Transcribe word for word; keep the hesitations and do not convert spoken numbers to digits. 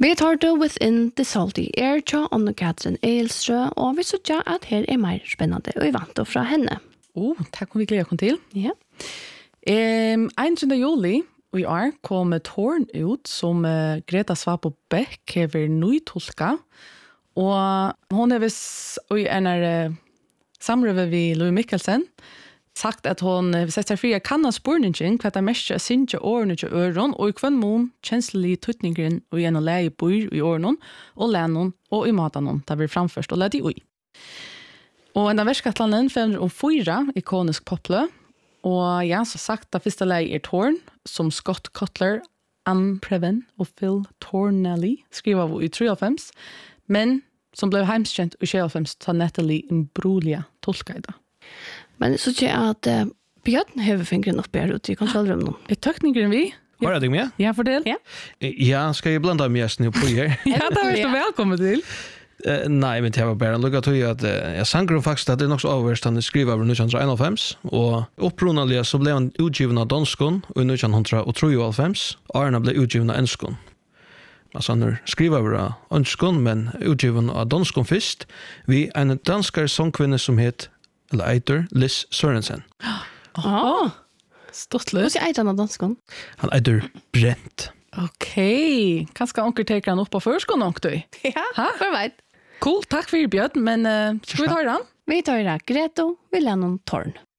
Vi tar det Within the Salty Air til Anne Katrin Eilstrø, og vi synes at her er mer spennende og vant fra henne. Oh, takk om vi gleder oss til. Ja. Um, enogtyvende juli i år kom Torn ut som uh, Greta Svapo Beck hever nøytolka, og hon er vis i en uh, samrøve vi Louis Mikkelsen sagt at hon uh, sett seg fri kan ha spurningen hva det mest er sinje årene til øren, og i kvann mån kjenselig tøtningen og gjennom leie bor i årene, og lænen og i maten det blir framførst og lede i ui. Og en av verskattlandene fem hundre fire ikonisk poplø, og ja, så sagt det første leie er Torn, som Scott Cutler, Anne Previn og Phil Tornelli skriver av i treogfem, men som ble heimskjent i treogfem ta Natalie Imbruglia tolka i det. Men så tror jeg at uh, Bjørn hever fingeren opp her ute i kontrollrummet. Er tøkningen vi? Har jeg deg med? Ja, fordel. Ja. Ja, skal jeg blanda med gjesten på her? Ja, det var så velkommen til. Uh, nei, men det var bare en lukket til at uh, jeg sanker jo faktisk at det er nok så oververst han skriver over nitton einogfem, og opprunnelige så ble han utgiven av danskon i nitton treogfem, og han ble utgiven av enskon. Altså han skriver over av enskon, men utgiven av danskon først, vi en danskere sangkvinne som het eller eiter Liz Sørensen. Ah, Stort løs. hvordan er det av danskene? Han eiter Brent. Ok, kanskje onker teker han opp på førskolen nok, du? Ja, for vet. Cool, takk for Bjørn, men uh, skal vi ta den? Vi tar det Greto, Villanon Torn.